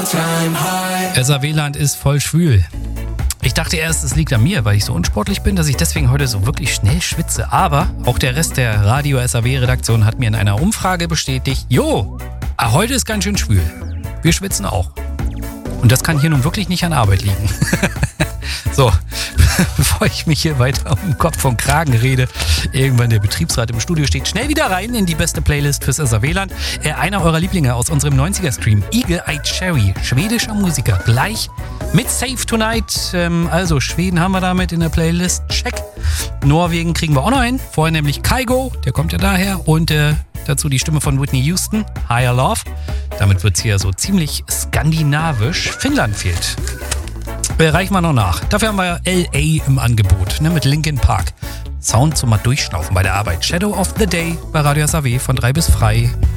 SAW-Land ist voll schwül. Ich dachte erst, es liegt an mir, weil ich so unsportlich bin, dass ich deswegen heute so wirklich schnell schwitze. Aber auch der Rest der Radio-SAW-Redaktion hat mir in einer Umfrage bestätigt, heute ist ganz schön schwül. Wir schwitzen auch. Und das kann hier nun wirklich nicht an Arbeit liegen. So, bevor ich mich hier weiter um Kopf und Kragen rede, irgendwann der Betriebsrat im Studio steht, schnell wieder rein in die beste Playlist fürs SAW-Land. Einer eurer Lieblinge aus unserem 90er-Stream, Eagle Eye Cherry, schwedischer Musiker, gleich mit Save Tonight. Also Schweden haben wir damit in der Playlist, check. Norwegen kriegen wir auch noch hin, vorher nämlich Kygo, der kommt ja daher, und dazu die Stimme von Whitney Houston, Higher Love. Damit wird es hier so ziemlich skandinavisch. Finnland fehlt. Reichen wir noch nach. Dafür haben wir L.A. im Angebot, mit Linkin Park. Sound zum mal durchschnaufen bei der Arbeit. Shadow of the Day bei Radio SAW von 3 bis frei.